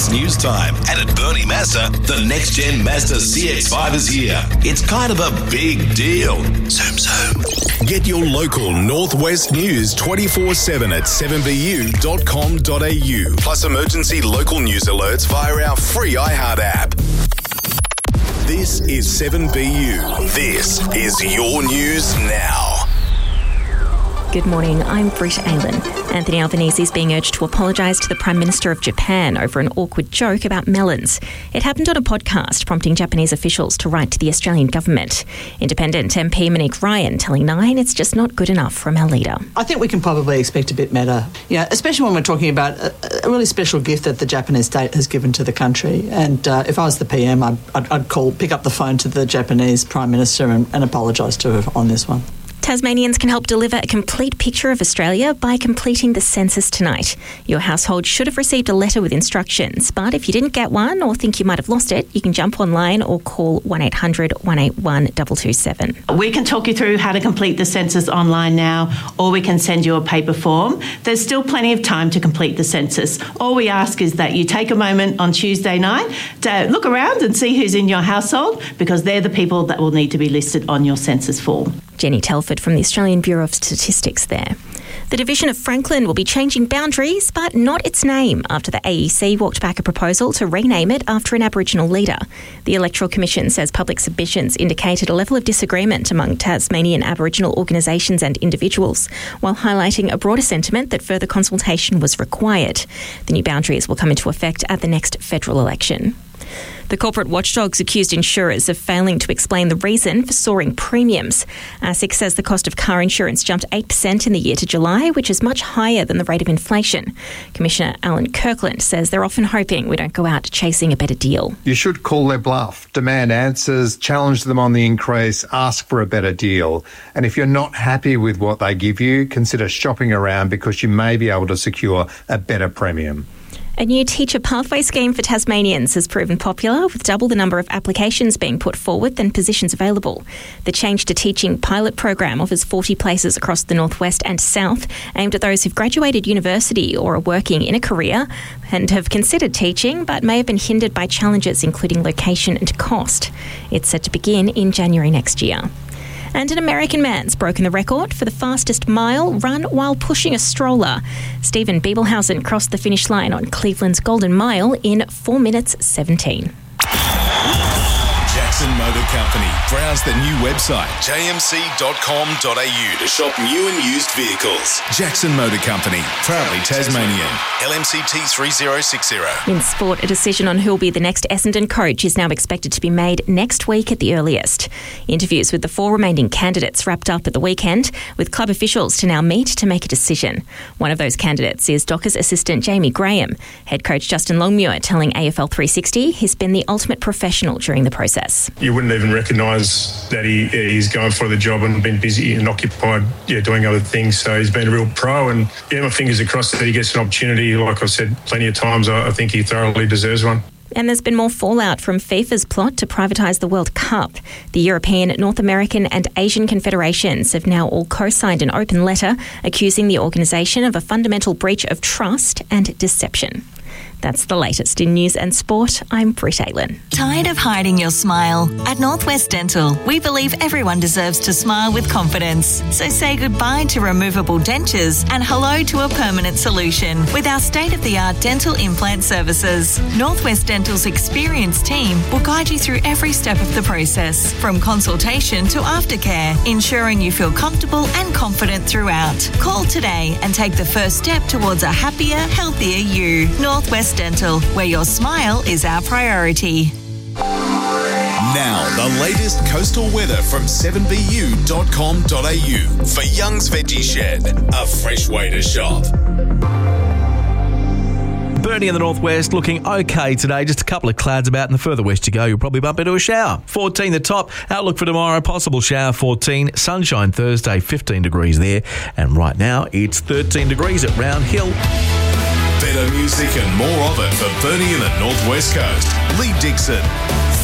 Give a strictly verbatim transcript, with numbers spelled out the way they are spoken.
It's news time, and at Bernie Mazda, the next-gen Mazda C X five is here. It's kind of a big deal. Zoom, zoom. Get your local Northwest news twenty-four seven at seven b u dot com dot a u, plus emergency local news alerts via our free iHeart app. This is seven B U. This is your news now. Good morning, I'm Britt Aylen. Anthony Albanese is being urged to apologise to the Prime Minister of Japan over an awkward joke about melons. It happened on a podcast, prompting Japanese officials to write to the Australian government. Independent M P Monique Ryan telling Nine it's just not good enough from our leader. I think we can probably expect a bit better, yeah, especially when we're talking about a, a really special gift that the Japanese state has given to the country. And uh, if I was the P M, I'd, I'd, I'd call, pick up the phone to the Japanese Prime Minister and, and apologise to her on this one. Tasmanians can help deliver a complete picture of Australia by completing the census tonight. Your household should have received a letter with instructions, but if you didn't get one or think you might have lost it, you can jump online or call one eight hundred, one eight one, two two seven. We can talk you through how to complete the census online now, or we can send you a paper form. There's still plenty of time to complete the census. All we ask is that you take a moment on Tuesday night to look around and see who's in your household, because they're the people that will need to be listed on your census form. Jenny Telford from the Australian Bureau of Statistics there. The Division of Franklin will be changing boundaries, but not its name, after the A E C walked back a proposal to rename it after an Aboriginal leader. The Electoral Commission says public submissions indicated a level of disagreement among Tasmanian Aboriginal organisations and individuals, while highlighting a broader sentiment that further consultation was required. The new boundaries will come into effect at the next federal election. The corporate watchdogs accused insurers of failing to explain the reason for soaring premiums. ASIC says the cost of car insurance jumped eight percent in the year to July, which is much higher than the rate of inflation. Commissioner Alan Kirkland says they're often hoping we don't go out chasing a better deal. You should call their bluff, demand answers, challenge them on the increase, ask for a better deal. And if you're not happy with what they give you, consider shopping around, because you may be able to secure a better premium. A new teacher pathway scheme for Tasmanians has proven popular, with double the number of applications being put forward than positions available. The Change to Teaching pilot program offers forty places across the northwest and south, aimed at those who've graduated university or are working in a career and have considered teaching but may have been hindered by challenges including location and cost. It's set to begin in January next year. And an American man's broken the record for the fastest mile run while pushing a stroller. Stephen Biebelhausen crossed the finish line on Cleveland's Golden Mile in four minutes seventeen. Jackson Motor Company. Browse the new website, j m c dot com dot a u, to shop new and used vehicles. Jackson Motor Company, proudly Tasmanian. L M C T three zero six zero. In sport, a decision on who'll be the next Essendon coach is now expected to be made next week at the earliest. Interviews with the four remaining candidates wrapped up at the weekend, with club officials to now meet to make a decision. One of those candidates is Dockers assistant Jamie Graham. Head coach Justin Longmuir telling A F L three sixty he's been the ultimate professional during the process. You wouldn't even recognise that he he's going for the job and been busy and occupied, yeah, doing other things. So he's been a real pro, and yeah, my fingers are crossed that he gets an opportunity. Like I've said plenty of times, I, I think he thoroughly deserves one. And there's been more fallout from FIFA's plot to privatise the World Cup. The European, North American and Asian confederations have now all co-signed an open letter accusing the organisation of a fundamental breach of trust and deception. That's the latest in news and sport. I'm Britt Aylen. Tired of hiding your smile? At Northwest Dental, we believe everyone deserves to smile with confidence. So say goodbye to removable dentures and hello to a permanent solution with our state-of-the-art dental implant services. Northwest Dental's experienced team will guide you through every step of the process, from consultation to aftercare, ensuring you feel comfortable and confident throughout. Call today and take the first step towards a happier, healthier you. Northwest Dental, where your smile is our priority. Now, the latest coastal weather from seven b u dot com dot a u for Young's Veggie Shed, a fresh way to shop. Bernie in the northwest looking okay today. Just a couple of clouds about, and the further west you go, you'll probably bump into a shower. fourteen the top. Outlook for tomorrow, possible shower fourteen. Sunshine Thursday, fifteen degrees there. And right now, it's thirteen degrees at Round Hill. Better music and more of it for Bernie in the Northwest Coast. Lee Dixon.